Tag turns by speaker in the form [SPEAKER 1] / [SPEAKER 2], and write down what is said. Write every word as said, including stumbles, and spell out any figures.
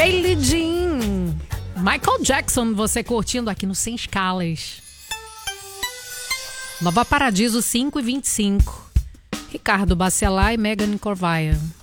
[SPEAKER 1] Billie Jean, Michael Jackson, você curtindo aqui no Sem Escalas. Nova Paradiso cinco e vinte e cinco. Ricardo Bacelar e Megan Corvaia.